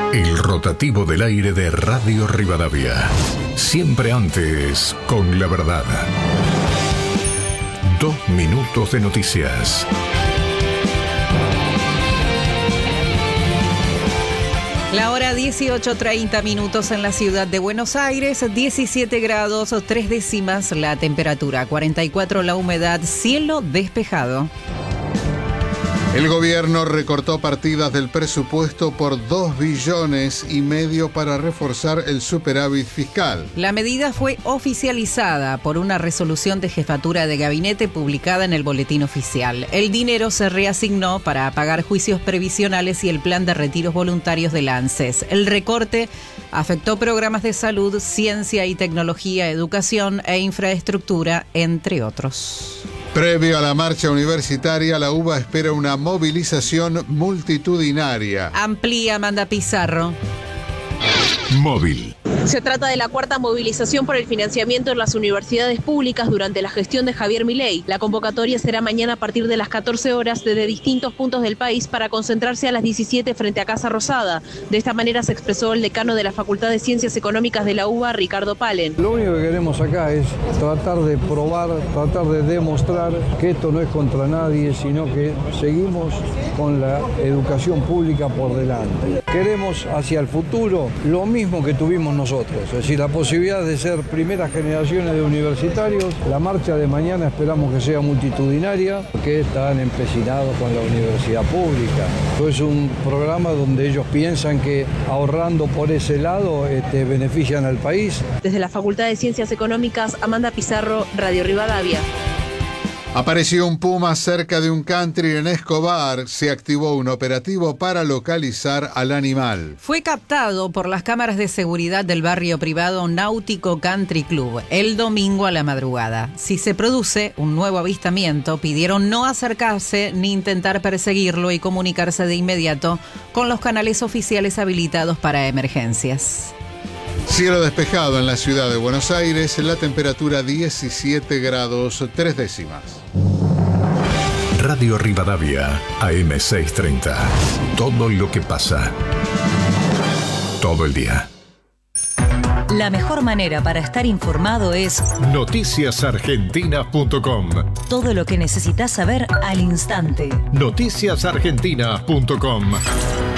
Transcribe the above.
El rotativo del aire de Radio Rivadavia. Siempre antes, con la verdad. 2 minutos de noticias. La hora 18:30 minutos en la ciudad de Buenos Aires, 17 grados 3 décimas la temperatura, 44 la humedad, cielo despejado. El gobierno recortó partidas del presupuesto por 2,5 billones para reforzar el superávit fiscal. La medida fue oficializada por una resolución de jefatura de gabinete publicada en el Boletín Oficial. El dinero se reasignó para pagar juicios previsionales y el plan de retiros voluntarios del ANSES. El recorte afectó programas de salud, ciencia y tecnología, educación e infraestructura, entre otros. Previo a la marcha universitaria, la UBA espera una movilización multitudinaria. Amplía Amanda Pizarro. Móvil. Se trata de la 4ª movilización por el financiamiento en las universidades públicas durante la gestión de Javier Milei. La convocatoria será mañana a partir de las 14 horas desde distintos puntos del país para concentrarse a las 17 frente a Casa Rosada. De esta manera se expresó el decano de la Facultad de Ciencias Económicas de la UBA, Ricardo Palen. Lo único que queremos acá es tratar de probar, tratar de demostrar que esto no es contra nadie, sino que seguimos con la educación pública por delante. Queremos hacia el futuro lo mismo que tuvimos nosotros, es decir, la posibilidad de ser primeras generaciones de universitarios. La marcha de mañana esperamos que sea multitudinaria, porque están empecinados con la universidad pública. Esto es un programa donde ellos piensan que ahorrando por ese lado benefician al país. Desde la Facultad de Ciencias Económicas, Amanda Pizarro, Radio Rivadavia. Apareció un puma cerca de un country en Escobar. Se activó un operativo para localizar al animal. Fue captado por las cámaras de seguridad del barrio privado Náutico Country Club el domingo a la madrugada. Si se produce un nuevo avistamiento, pidieron no acercarse ni intentar perseguirlo y comunicarse de inmediato con los canales oficiales habilitados para emergencias. Cielo despejado en la ciudad de Buenos Aires, la temperatura 17 grados 3 décimas. Radio Rivadavia, AM 630. Todo lo que pasa. Todo el día. La mejor manera para estar informado es noticiasargentina.com. Todo lo que necesitas saber al instante. Noticiasargentina.com.